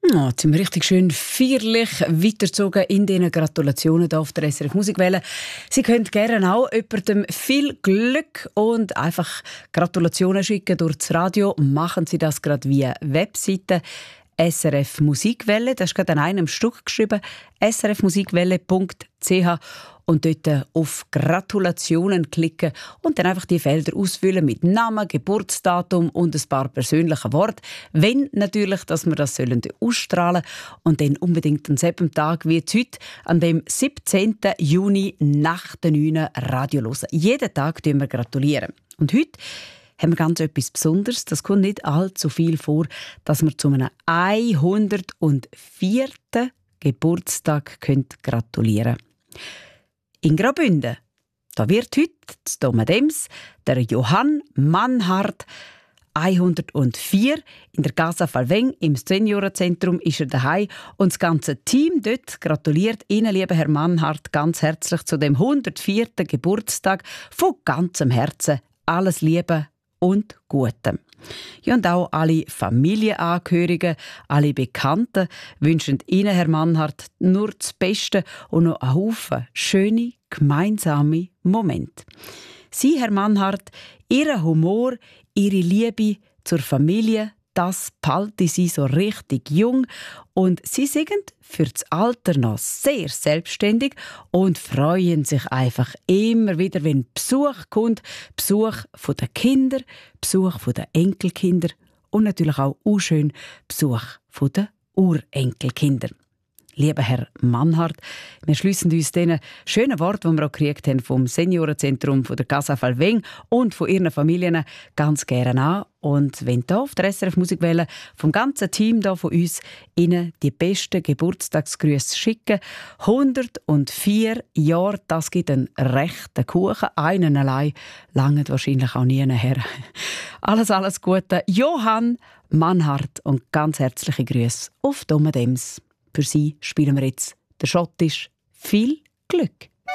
Ja, jetzt sind wir richtig schön feierlich weitergezogen in diesen Gratulationen hier auf der SRF Musikwelle. Sie können gerne auch jemandem viel Glück und einfach Gratulationen schicken durch das Radio. Machen Sie das gerade via Webseite SRF Musikwelle. Das ist gerade an einem Stück geschrieben. srfmusikwelle.ch und dort auf Gratulationen klicken und dann einfach die Felder ausfüllen mit Namen, Geburtsdatum und ein paar persönlichen Worten. Wenn natürlich, dass wir das ausstrahlen sollen und dann unbedingt an selben Tag wie heute, an dem 17. Juni nach der 9. Radio hören. Jeden Tag gratulieren. Und heute haben wir ganz etwas Besonderes. Das kommt nicht allzu viel vor, dass wir zu einem 104. Geburtstag gratulieren können. In Graubünden, da wird heute zu Domadems der Johann Mannhardt 104. In der Casa Falveng im Seniorenzentrum ist er daheim und das ganze Team dort gratuliert Ihnen, lieber Herr Mannhardt, ganz herzlich zu dem 104. Geburtstag von ganzem Herzen. Alles Liebe und Gute. Ja, und auch alle Familienangehörigen, alle Bekannten wünschen Ihnen, Herr Mannhardt, nur das Beste und noch einen Haufen schöne, gemeinsame Momente. Sie, Herr Mannhardt, Ihr Humor, Ihre Liebe zur Familie, das behalten Sie so richtig jung und Sie sind für das Alter noch sehr selbstständig und freuen sich einfach immer wieder, wenn Besuch kommt. Besuch von den Kindern, Besuch von den Enkelkindern und natürlich auch schön Besuch von den Urenkelkindern. Lieber Herr Mannhardt, wir schliessen uns diesen schönen Worten, die wir auch gekriegt haben vom Seniorenzentrum von der Casa Falveng und von Ihren Familien ganz gerne an. Und wenn hier auf der SRF Musikwelle vom ganzen Team hier von uns Ihnen die besten Geburtstagsgrüße schicken. 104 Jahre, das gibt einen rechten Kuchen. Einen allein langt wahrscheinlich auch nie her. Alles Gute. Johann Mannhardt und ganz herzliche Grüße auf Domadems. Für Sie spielen wir jetzt der Schottisch. Viel Glück!